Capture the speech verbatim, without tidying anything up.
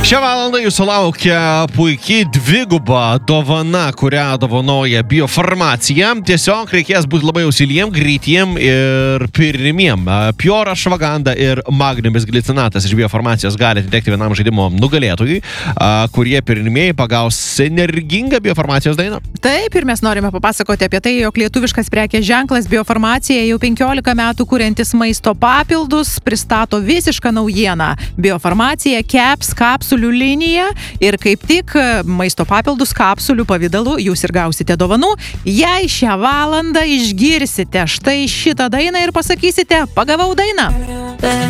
Šią valandą jūsų laukia puikiai dviguba dovana, kurią dovanoja Biofarmacija. Tiesiog reikės būti labai ausiliem, greitiem ir pirmiem. Pure Ashwagandha ir magniumis glicinatas iš Biofarmacijos gali atitekti vienam žaidimo nugalėtojui, kurie pirmieji pagaus energingą Biofarmacijos dainą. Taip, ir mes norime papasakoti apie tai, jog lietuviškas prekės ženklas Biofarmacija jau penkiolika metų kuriantis maisto papildus pristato visišką naujieną. Biofarmacija Caps kapsulių linija ir kaip tik maisto papildus kapsulių pavidalu jūs ir gausite dovanų, jei šią valandą išgirsite štai šitą dainą ir pasakysite: pagavau dainą.